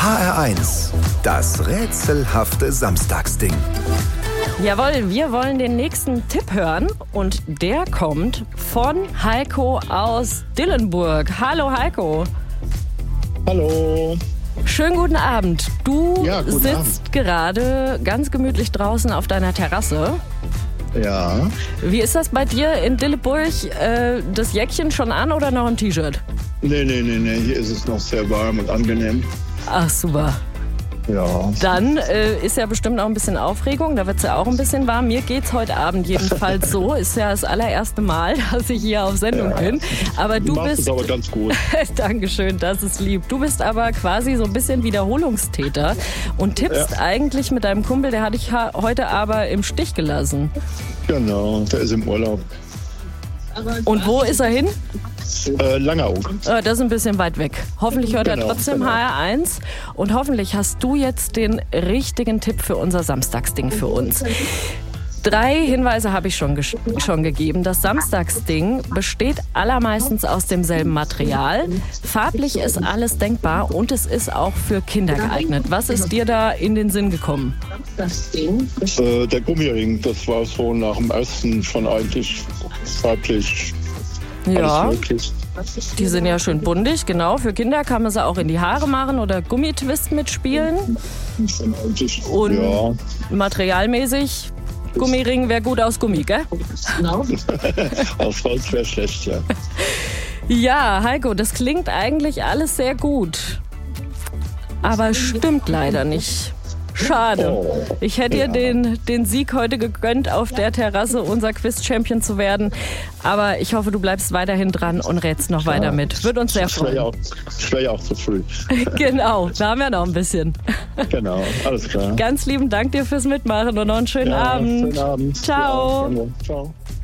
HR1, das rätselhafte Samstagsding. Jawohl, wir wollen den nächsten Tipp hören und der kommt von Heiko aus Dillenburg. Hallo Heiko. Hallo. Schönen guten Abend. Du Guten sitzt Abend. Gerade ganz gemütlich draußen auf deiner Terrasse. Ja. Wie ist das bei dir in Dillenburg? Das Jäckchen schon an oder noch im T-Shirt? Nee. Hier ist es noch sehr warm und angenehm. Ach, super. Ja. Dann ist ja bestimmt auch ein bisschen Aufregung, da wird es ja auch ein bisschen warm. Mir geht's heute Abend jedenfalls so. Ist ja das allererste Mal, dass ich hier auf Sendung bin. Aber du machst bist... es aber ganz gut. Dankeschön, das ist lieb. Du bist aber quasi so ein bisschen Wiederholungstäter und tippst eigentlich mit deinem Kumpel, der hat dich heute aber im Stich gelassen. Genau, der ist im Urlaub. Und wo ist er hin? Langerung. Das ist ein bisschen weit weg. Hoffentlich hört er Genau, trotzdem genau. HR1 und hoffentlich hast du jetzt den richtigen Tipp für unser Samstagsding für uns. 3 Hinweise habe ich schon gegeben. Das Samstagsding besteht allermeistens aus demselben Material. Farblich ist alles denkbar und es ist auch für Kinder geeignet. Was ist dir da in den Sinn gekommen? Der Gummiring, das war so nach dem ersten schon eigentlich farblich Ja, alles möglich. die sind ja schön buntig, genau. Für Kinder kann man sie auch in die Haare machen oder Gummitwist mitspielen. Und Ja. materialmäßig, Gummiring wäre gut aus Gummi, gell? Aus Holz wäre schlecht, ja. Ja, Heiko, das klingt eigentlich alles sehr gut. Aber stimmt leider nicht. Schade. Ich hätte dir den Sieg heute gegönnt, auf der Terrasse unser Quiz-Champion zu werden. Aber ich hoffe, du bleibst weiterhin dran und rätst noch weiter mit. Würde uns sehr freuen. Ich wäre ja auch zu früh. Genau, da haben wir noch ein bisschen. Genau, alles klar. Ganz lieben Dank dir fürs Mitmachen und noch einen schönen Abend. Schönen Abend. Ciao. Ja, ciao.